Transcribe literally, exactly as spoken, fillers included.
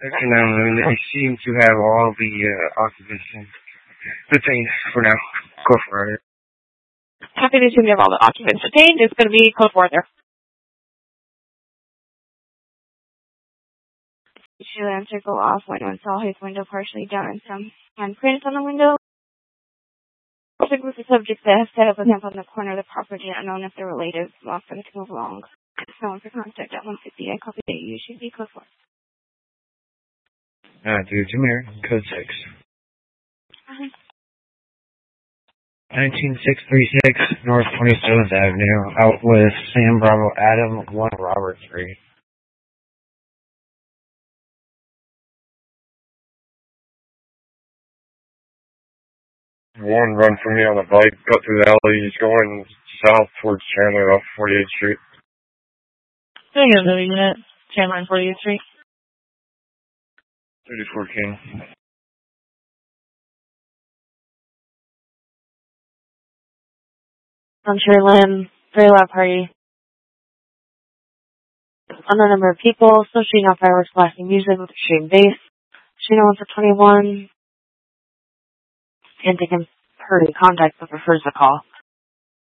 And um, they seem to have all the uh, occupants detained for now. Go for it. Happy to assume you have all the occupants detained. It's going to be code four there. Should answer go off when one saw his window partially down and some handprints on the window. There's a group of subjects that have set up a camp on the corner of the property, unknown if they're related, lost them to move along. No one for contact at one fifty. I copy that you should be code four. Uh, dude, Jameer, code six. Uh-huh. nineteen six thirty-six North twenty-seventh Avenue, out with Sam Bravo Adam, one Robert Street. One run from me on the bike, cut through the alley. He's going south towards Chandler off forty-eighth Street. Doing a movie unit. Chandler and forty-eighth Street. thirty-four King. I'm sure Lim, very loud party. Unknown number of people, still shooting off fireworks, blasting music with extreme bass. Shooting one for twenty-one. Can't take him per contact, but prefers the call.